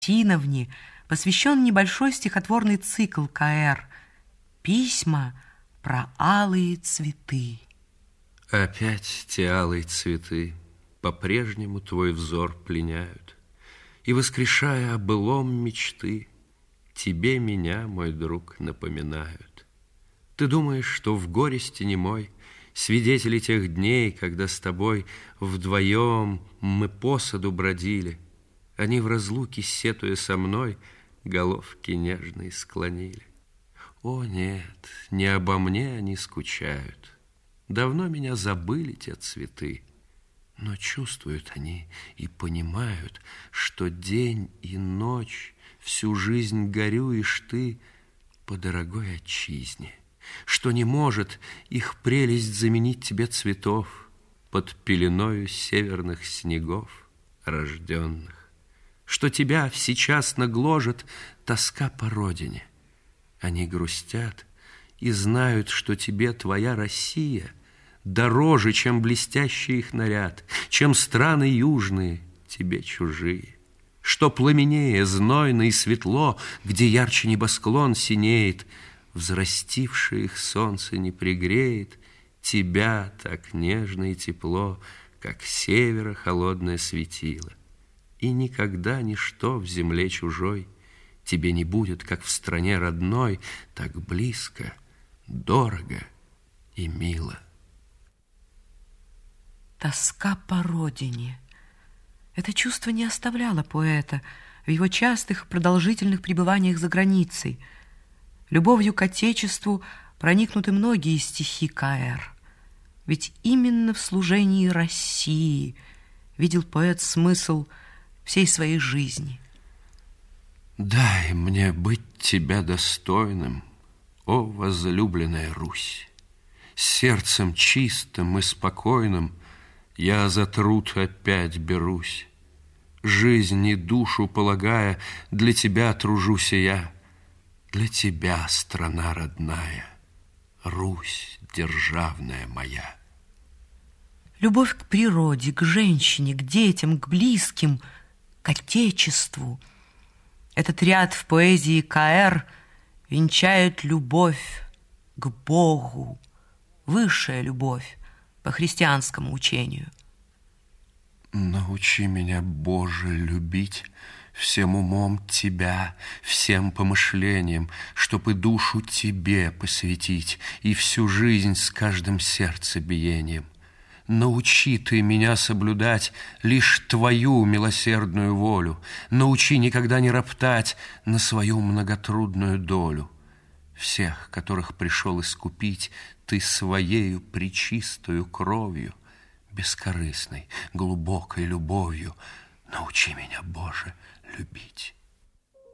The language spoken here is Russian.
Тиновне посвящен небольшой стихотворный цикл К.Р. «Письма про алые цветы». Опять те алые цветы по-прежнему твой взор пленяют, и, воскрешая о былом мечты, тебе меня, мой друг, напоминают. Ты думаешь, что в горести немой свидетели тех дней, когда с тобой вдвоем мы по саду бродили, они в разлуке, сетуя со мной, головки нежные склонили. О, нет, не обо мне они скучают. Давно меня забыли те цветы, но чувствуют они и понимают, что день и ночь всю жизнь горюешь ты по дорогой отчизне, что не может их прелесть заменить тебе цветов под пеленою северных снегов рожденных, что тебя всечасно гложет тоска по родине. Они грустят и знают, что тебе твоя Россия дороже, чем блестящий их наряд, чем страны южные тебе чужие, что пламенее, знойно и светло, где ярче небосклон синеет, взрастившее их солнце не пригреет тебя так нежно и тепло, как с севера холодное светило. И никогда ничто в земле чужой тебе не будет, как в стране родной, так близко, дорого и мило. Тоска по родине. Это чувство не оставляло поэта в его частых продолжительных пребываниях за границей. Любовью к Отечеству проникнуты многие стихи К.Р. Ведь именно в служении России видел поэт смысл всей своей жизни. Дай мне быть тебя достойным, о возлюбленная Русь! С сердцем чистым и спокойным я за труд опять берусь. Жизнь и душу полагая, для тебя тружусь и я. Для тебя, страна родная, Русь державная моя. Любовь к природе, к женщине, к детям, к близким, к Отечеству. Этот ряд в поэзии К.Р. венчает любовь к Богу, высшая любовь по христианскому учению. Научи меня, Боже, любить всем умом Тебя, всем помышлением, чтоб и душу Тебе посвятить, и всю жизнь с каждым сердцебиением. Научи Ты меня соблюдать лишь Твою милосердную волю, научи никогда не роптать на свою многотрудную долю. Всех, которых пришел искупить Ты своею пречистою кровью, бескорыстной, глубокой любовью, научи меня, Боже, любить.